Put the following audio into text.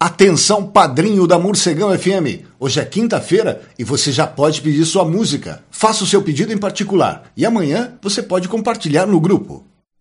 Atenção, padrinho da Morcegão FM! Hoje é quinta-feira e você já pode pedir sua música. Faça o seu pedido em particular e amanhã você pode compartilhar no grupo.